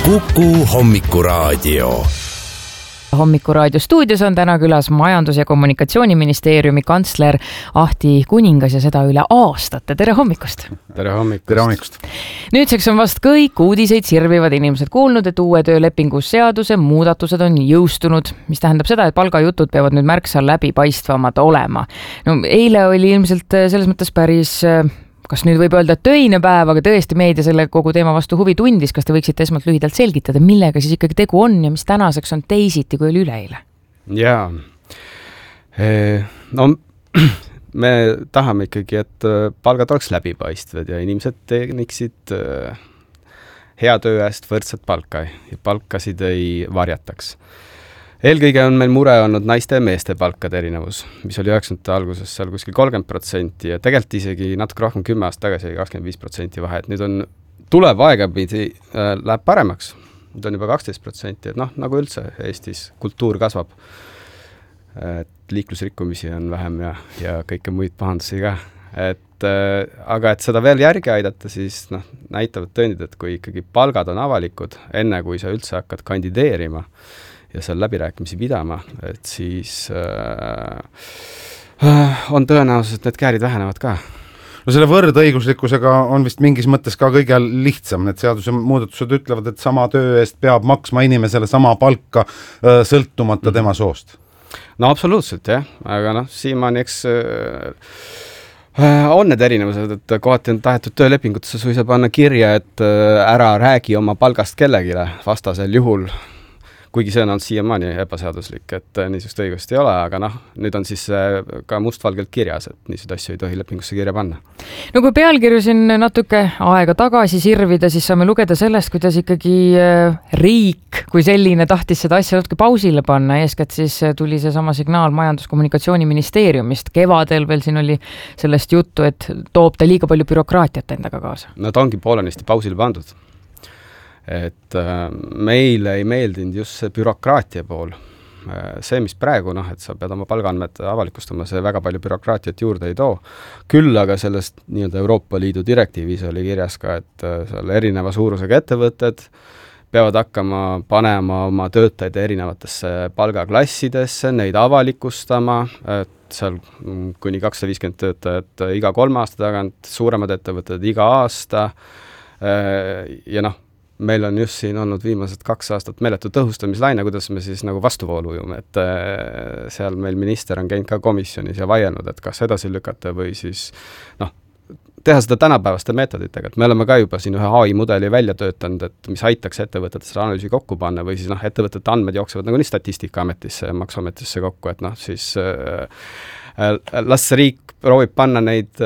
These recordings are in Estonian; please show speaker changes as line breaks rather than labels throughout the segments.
Kuku Hommikuraadio.
Hommikuraadio stuudios on täna külas Majandus- ja Kommunikatsiooniministeeriumi kantsler Ahti Kuningas ja seda üle aastate. Tere hommikust!
Tere hommikust!
Nüüdseks on vast kõik uudiseid sirvivad inimesed kuulnud, et uue töölepingu seaduse muudatused on jõustunud, mis tähendab seda, et palgajutud peavad nüüd märksa läbipaistvamad olema. No, eile oli ilmselt selles mõttes päris... Kas nüüd võib öelda töine päev, aga tõesti meedia selle kogu teema vastu huvi tundis. Kas te võiksite esmalt lühidalt selgitada, millega siis ikkagi tegu on ja mis tänaseks on teisiti kui oli üleeile?
Jaa. No, me tahame ikkagi, et palgad oleks läbipaistvad ja inimesed teeniksid hea töö eest võrdset palka ja palkasid ei varjataks. Eelkõige on meil mure olnud naiste ja meeste palkade erinevus, mis oli 90. alguses seal kuskil 30% ja tegelikult isegi natuke rohkem 10 aastat tagasi 25% vahe, et nüüd on tuleb aegapidi, läheb paremaks, nüüd on juba 12%, et noh, nagu üldse Eestis kultuur kasvab, et liiklusrikkumisi on vähem ja kõike muid pahandusi ka, aga et seda veel järgi aidata, siis noh, näitavad tõendid, et kui ikkagi palgad on avalikud, enne kui sa üldse hakkad kandideerima, ja seal läbirääkimisi pidama, et siis on tõenäosus, et need käärid vähenevad ka.
No selle võrdõiguslikkusega on vist mingis mõttes ka kõige lihtsam. Need seaduse muudatused ütlevad, et sama töö eest peab maksma inimesele sama palka sõltumata tema soost.
No absoluutselt, jah. Aga noh, siiamaani eks on need erinevused, et kohati on tahetud töölepingutesse suisa panna kirja, et ära räägi oma palgast kellegile vastasel juhul, kuigi see on siiamaani ebaseaduslik, et niisugust õigust ei ole, aga noh, nüüd on siis ka mustvalgelt kirjas, et niisugust asju ei tohi lepingusse kirja panna.
No kui pealkirju siin natuke aega tagasi sirvida, siis saame lugeda sellest, kuidas ikkagi riik kui selline tahtis seda asja natuke pausile panna. Eeskätt siis tuli see sama signaal Majandus- ja Kommunikatsiooniministeeriumist. Kevadel veel siin oli sellest juttu, et toob ta liiga palju bürokraatiat endaga kaasa.
No ta ongi poolenisti pausile pandud. Et meile ei meeldinud just see bürokraatia pool. See, mis praegu, et sa pead oma palgaandmed avalikustama, see väga palju bürokraatiat juurde ei too. Küll aga sellest nii-öelda Euroopa Liidu direktiivis oli kirjas ka, et seal erineva suurusega ettevõtted peavad hakkama panema oma töötajaid erinevatesse palgaklassidesse, neid avalikustama, et seal kuni 250 töötajat iga 3 aasta tagant, suuremad ettevõtted iga aasta ja noh, meil on just siin olnud viimased 2 aastat meeletu tõhustamislaine, kuidas me siis nagu vastuvoolu ujume, et seal meil minister on käinud ka komisjonis ja vaielnud, et kas edasi lükata või siis teha seda tänapäevaste meetoditega, et me oleme ka juba siin ühe AI-mudeli välja töötanud, et mis aitaks ettevõtetes selle analüüsi kokku panna või siis ettevõtete andmed jooksevad nagu nii Statistikaametisse ja Maksuametisse kokku, et siis las riik proovib panna neid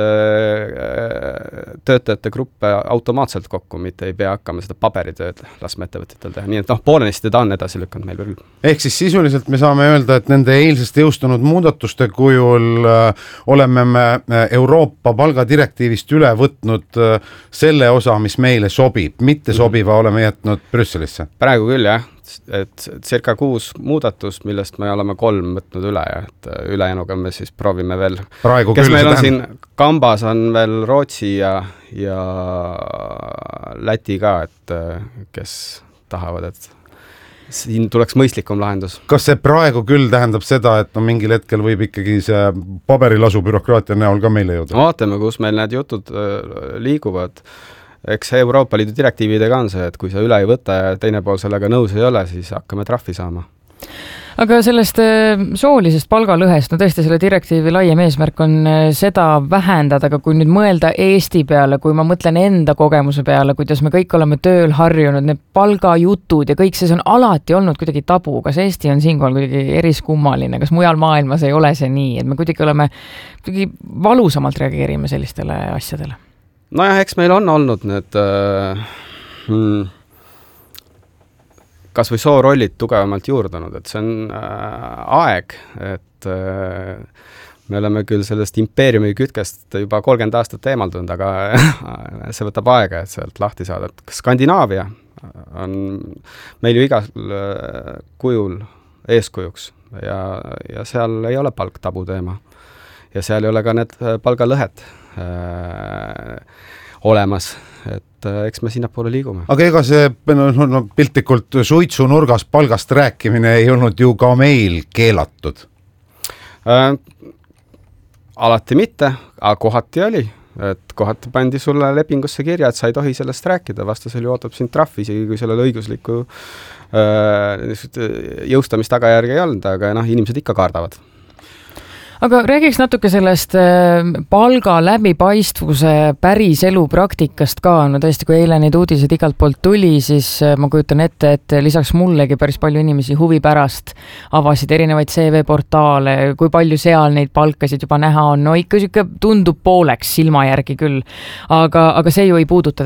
töötajate gruppe automaatselt kokku, mitte ei pea hakkama seda paberitööd laskma ettevõtetel teha. Nii et poolenisti ta on edasi lükanud meil veel.
Ehk siis sisuliselt me saame öelda, et nende eilsest jõustunud muudatuste kujul oleme me Euroopa palgadirektiivist üle võtnud selle osa, mis meile sobib, mitte sobiva oleme jätnud Brüsselisse.
Praegu küll, jah. Et circa 6 muudatust, millest me oleme 3 võtnud üle ja et ülejäänuga me siis proovime veel.
Praegu
kes meil on siin kambas on veel Rootsi ja Läti ka, et kes tahavad, et siin tuleks mõistlikum lahendus.
Kas see praegu küll tähendab seda, et mingil hetkel võib ikkagi see paberilasu bürokraatia näol ka meile jõuda?
Vaatame, kus meil need jutud liiguvad. Eks Euroopa Liidu direktiividega on see, et kui sa üle ei võta ja teine pool sellega nõus ei ole, siis hakkame trahvi saama.
Aga sellest soolisest palgalõhest, no tõesti selle direktiivi laiem eesmärk on seda vähendada, aga kui nüüd mõelda Eesti peale, kui ma mõtlen enda kogemuse peale, kuidas me kõik oleme tööl harjunud, need palgajutud ja kõik see on alati olnud kuidagi tabu. Kas Eesti on siinkohal kuidagi eriskummaline? Kas mujal maailmas ei ole see nii, et me kuidagi oleme valusamalt reageerime sellistele asjadele?
Nojah, eks meil on olnud need kas või soorollid tugevamalt juurdunud, et see on aeg, et me oleme küll sellest impeeriumi kütkest juba 30 aastat eemaldunud, aga see võtab aega, et sealt lahti saada. Skandinaavia on meil ju igal kujul eeskujuks ja seal ei ole palk tabu teema ja seal ei ole ka need palgalõhed. olemas, et eks me sinnapoole liigume.
Aga ega see piltlikult suitsunurgas palgast rääkimine ei olnud ju ka meil keelatud?
Alati mitte, aga kohati oli. Et kohati pandi sulle lepingusse kirja, et sa ei tohi sellest rääkida, vastasel ju ootab sind trahv, isegi kui sellele õiguslikku jõustamist tagajärgi ei olnud, aga inimesed ikka kardavad.
Aga räägiks natuke sellest palga läbipaistvuse päris elu praktikast ka. No tõesti, kui eile neid uudiseid igalt poolt tuli, siis ma kujutan ette, et lisaks mullegi päris palju inimesi huvi pärast avasid erinevaid CV-portaale, kui palju seal neid palkasid juba näha on. No ikka tundub pooleks silma järgi küll, aga see ju ei puuduta